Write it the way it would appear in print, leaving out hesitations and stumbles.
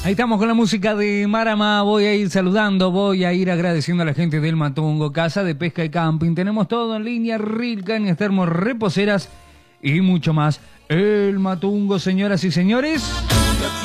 Ahí estamos con la música de Marama. Voy a ir saludando, voy a ir agradeciendo a la gente del Matungo, Casa de Pesca y Camping. Tenemos todo en línea, reel, cañas, termos, reposeras y mucho más. El Matungo, señoras y señores.